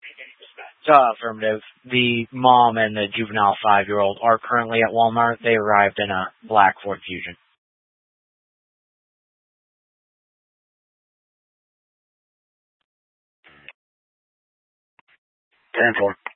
Affirmative. The mom and the juvenile 5-year-old are currently at Walmart. They arrived in a black Ford Fusion. 10-4.